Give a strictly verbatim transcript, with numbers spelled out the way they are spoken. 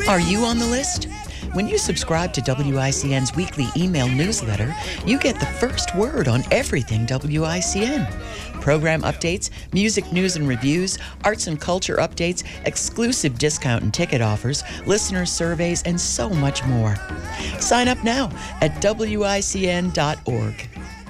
Are you on the list? When you subscribe to W I C N's weekly email newsletter, you get the first word on everything W I C N. Program updates, music news and reviews, arts and culture updates, exclusive discount and ticket offers, listener surveys, and so much more. Sign up now at W I C N dot org.